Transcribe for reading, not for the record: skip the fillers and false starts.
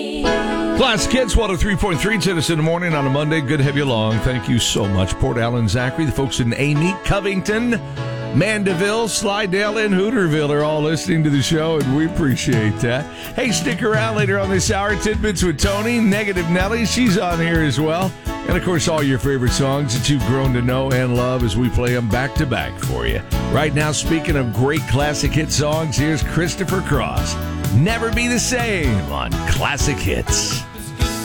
Classic Hits 103.3 to us in the morning on a Monday. Good to have you along. Thank you so much. Port Allen, Zachary, the folks in Amy, Covington, Mandeville, Slidell, and Hooterville are all listening to the show, and we appreciate that. Hey, stick around later on this hour. Tidbits with Tony, Negative Nelly. She's on here as well. And, of course, all your favorite songs that you've grown to know and love as we play them back-to-back for you. Right now, speaking of great classic hit songs, here's Christopher Cross. Never Be the Same on Classic Hits.